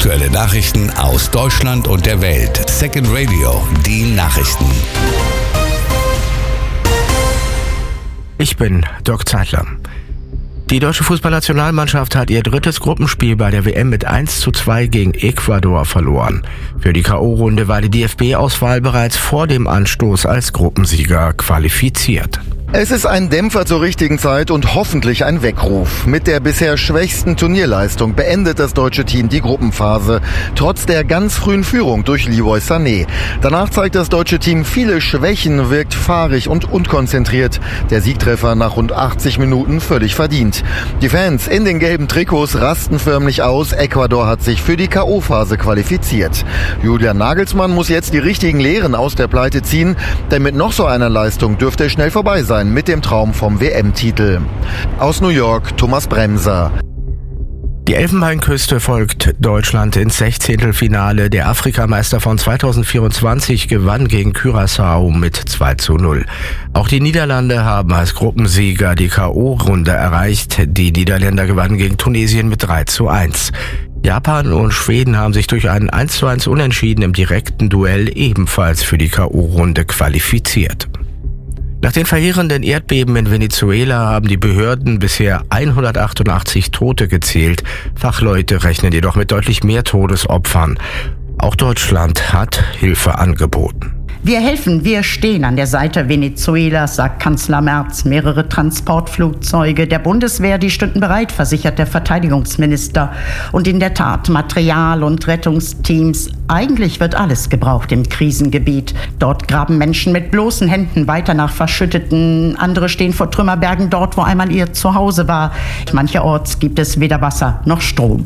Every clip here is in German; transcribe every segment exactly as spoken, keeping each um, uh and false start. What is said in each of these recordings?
Aktuelle Nachrichten aus Deutschland und der Welt. Second Radio, die Nachrichten. Ich bin Dirk Zeitler. Die deutsche Fußballnationalmannschaft hat ihr drittes Gruppenspiel bei der W M mit eins zu zwei gegen Ecuador verloren. Für die K O-Runde war die D F B-Auswahl bereits vor dem Anstoß als Gruppensieger qualifiziert. Es ist ein Dämpfer zur richtigen Zeit und hoffentlich ein Weckruf. Mit der bisher schwächsten Turnierleistung beendet das deutsche Team die Gruppenphase, trotz der ganz frühen Führung durch Leroy Sané. Danach zeigt das deutsche Team viele Schwächen, wirkt fahrig und unkonzentriert. Der Siegtreffer nach rund achtzig Minuten völlig verdient. Die Fans in den gelben Trikots rasten förmlich aus. Ecuador hat sich für die K O-Phase qualifiziert. Julian Nagelsmann muss jetzt die richtigen Lehren aus der Pleite ziehen, denn mit noch so einer Leistung dürfte es schnell vorbei sein mit dem Traum vom W M-Titel. Aus New York, Thomas Bremser. Die Elfenbeinküste folgt Deutschland ins Sechzehntelfinale. Der Afrikameister von zweitausendvierundzwanzig gewann gegen Curaçao mit zwei zu null. Auch die Niederlande haben als Gruppensieger die K O-Runde erreicht. Die Niederländer gewannen gegen Tunesien mit drei zu eins. Japan und Schweden haben sich durch einen eins zu eins Unentschieden im direkten Duell ebenfalls für die K O-Runde qualifiziert. Nach den verheerenden Erdbeben in Venezuela haben die Behörden bisher hundertachtundachtzig Tote gezählt. Fachleute rechnen jedoch mit deutlich mehr Todesopfern. Auch Deutschland hat Hilfe angeboten. Wir helfen, wir stehen an der Seite Venezuelas, sagt Kanzler Merz. Mehrere Transportflugzeuge der Bundeswehr, die stünden bereit, versichert der Verteidigungsminister. Und in der Tat, Material und Rettungsteams. Eigentlich wird alles gebraucht im Krisengebiet. Dort graben Menschen mit bloßen Händen weiter nach Verschütteten. Andere stehen vor Trümmerbergen dort, wo einmal ihr Zuhause war. Mancherorts gibt es weder Wasser noch Strom.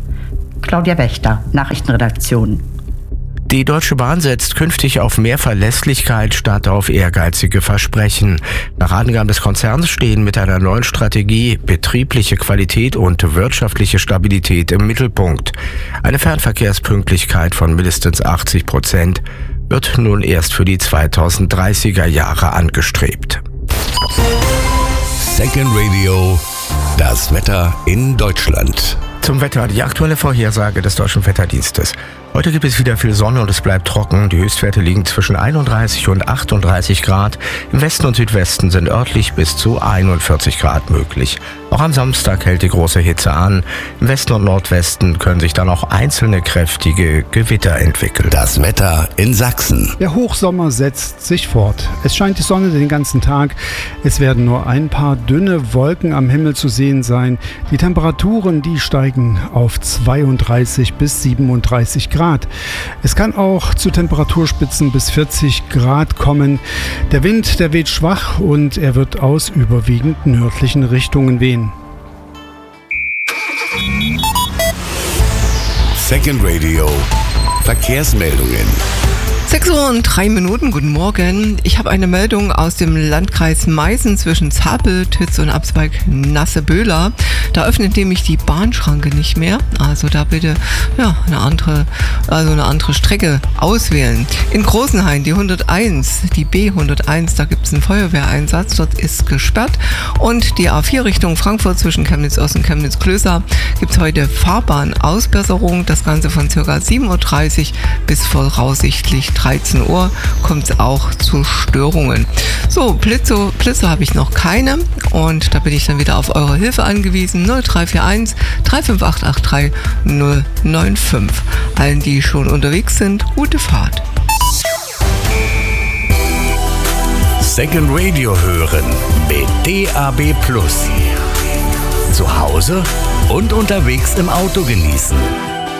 Claudia Wächter, Nachrichtenredaktion. Die Deutsche Bahn setzt künftig auf mehr Verlässlichkeit statt auf ehrgeizige Versprechen. Nach Angaben des Konzerns stehen mit einer neuen Strategie betriebliche Qualität und wirtschaftliche Stabilität im Mittelpunkt. Eine Fernverkehrspünktlichkeit von mindestens achtzig Prozent wird nun erst für die zweitausenddreißiger Jahre angestrebt. Second Radio, das Wetter in Deutschland. Zum Wetter, die aktuelle Vorhersage des Deutschen Wetterdienstes. Heute gibt es wieder viel Sonne und es bleibt trocken. Die Höchstwerte liegen zwischen einunddreißig und achtunddreißig Grad. Im Westen und Südwesten sind örtlich bis zu einundvierzig Grad möglich. Auch am Samstag hält die große Hitze an. Im Westen und Nordwesten können sich dann auch einzelne kräftige Gewitter entwickeln. Das Wetter in Sachsen. Der Hochsommer setzt sich fort. Es scheint die Sonne den ganzen Tag. Es werden nur ein paar dünne Wolken am Himmel zu sehen sein. Die Temperaturen, die steigen auf zweiunddreißig bis siebenunddreißig Grad. Es kann auch zu Temperaturspitzen bis vierzig Grad kommen. Der Wind, der weht schwach und er wird aus überwiegend nördlichen Richtungen wehen. Second Radio, Verkehrsmeldungen. sechs Uhr und drei Minuten, guten Morgen. Ich habe eine Meldung aus dem Landkreis Meißen zwischen Zapel-Tütz und Abzweig Nasseböhler. Da öffnet nämlich die Bahnschranke nicht mehr. Also da bitte ja, eine andere, also eine andere Strecke auswählen. In Großenhain die hunderteins, die B hunderteins, da gibt es einen Feuerwehreinsatz. Dort ist gesperrt. Und die A vier Richtung Frankfurt zwischen Chemnitz-Ost und Chemnitz-Klößer gibt es heute Fahrbahnausbesserung. Das Ganze von ca. sieben Uhr dreißig bis voraussichtlich dreizehn Uhr kommt es auch zu Störungen. So, Blitze, Blitze habe ich noch keine und da bin ich dann wieder auf eure Hilfe angewiesen. null drei vier eins, drei fünf acht acht drei, null neun fünf. Allen, die schon unterwegs sind, gute Fahrt. Second Radio hören mit D A B Plus. Zu Hause und unterwegs im Auto genießen.